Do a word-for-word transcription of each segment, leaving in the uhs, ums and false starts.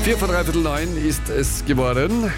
Vier vor dreiviertel neun ist es geworden.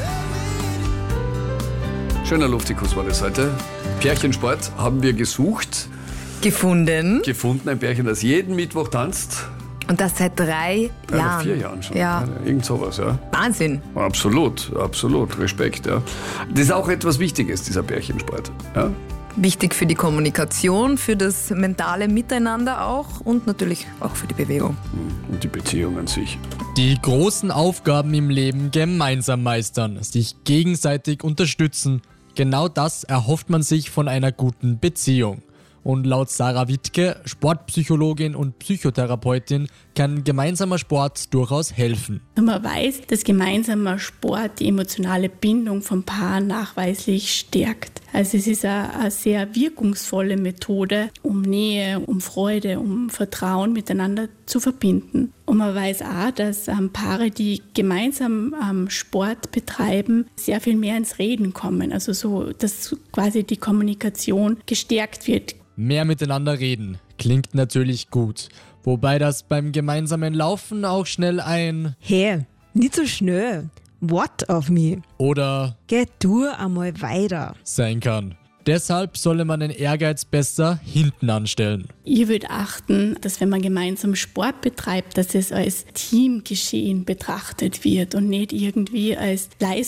Schöner Luftikus war das heute. Pärchensport haben wir gesucht. Gefunden. Gefunden, ein Pärchen, das jeden Mittwoch tanzt. Und das seit drei Ja, Jahren. nach vier Jahren schon. Ja. Irgend sowas, ja. Wahnsinn. Absolut, absolut. Respekt, ja. Das ist auch etwas Wichtiges, dieser Pärchensport. Ja? Wichtig für die Kommunikation, für das mentale Miteinander auch und natürlich auch für die Bewegung. Und die Beziehung an sich. Die großen Aufgaben im Leben gemeinsam meistern, sich gegenseitig unterstützen. Genau das erhofft man sich von einer guten Beziehung. Und laut Sarah Wittke, Sportpsychologin und Psychotherapeutin, kann gemeinsamer Sport durchaus helfen. Man weiß, dass gemeinsamer Sport die emotionale Bindung vom Paar nachweislich stärkt. Also es ist eine, eine sehr wirkungsvolle Methode, um Nähe, um Freude, um Vertrauen miteinander zu verbinden. Und man weiß auch, dass ähm, Paare, die gemeinsam ähm, Sport betreiben, sehr viel mehr ins Reden kommen. Also so, dass quasi die Kommunikation gestärkt wird. Mehr miteinander reden klingt natürlich gut, wobei das beim gemeinsamen Laufen auch schnell ein Hey, nicht so schnell. What of me? oder Geh du einmal weiter. sein kann. Deshalb solle man den Ehrgeiz besser hinten anstellen. Ich würde achten, dass wenn man gemeinsam Sport betreibt, dass es als Teamgeschehen betrachtet wird und nicht irgendwie als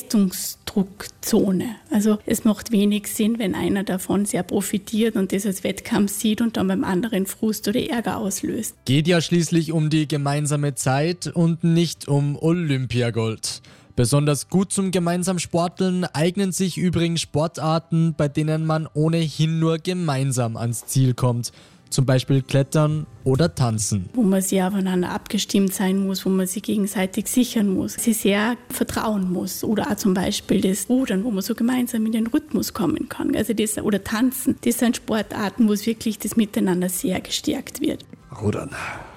Leistungsdruckzone. Also es macht wenig Sinn, wenn einer davon sehr profitiert und das als Wettkampf sieht und dann beim anderen Frust oder Ärger auslöst. Geht ja schließlich um die gemeinsame Zeit und nicht um Olympiagold. Besonders gut zum gemeinsamen Sporteln eignen sich übrigens Sportarten, bei denen man ohnehin nur gemeinsam ans Ziel kommt. Zum Beispiel Klettern oder Tanzen. Wo man sehr aufeinander abgestimmt sein muss, wo man sich gegenseitig sichern muss, sich sehr vertrauen muss. Oder auch zum Beispiel das Rudern, wo man so gemeinsam in den Rhythmus kommen kann. Also das, oder Tanzen, das sind Sportarten, wo es wirklich das Miteinander sehr gestärkt wird. Rudern.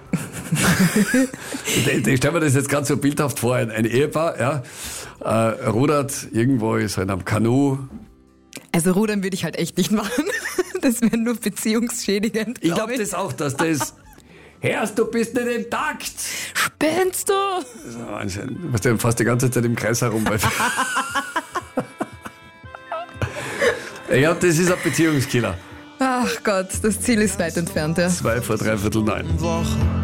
ich ich stelle mir das jetzt gerade so bildhaft vor. Ein, ein Ehepaar, ja, äh, rudert irgendwo, ist halt am Kanu. Also rudern würde ich halt echt nicht machen. Das wäre nur beziehungsschädigend. Ich glaube das auch, dass das... Hörst, du bist nicht im Takt! Spinnst du? Das ist ein Wahnsinn. Du warst ja fast die ganze Zeit im Kreis herum. Ja, das ist ein Beziehungskiller. Ach Gott, das Ziel ist weit entfernt, ja. Zwei vor dreiviertel neun. Wochen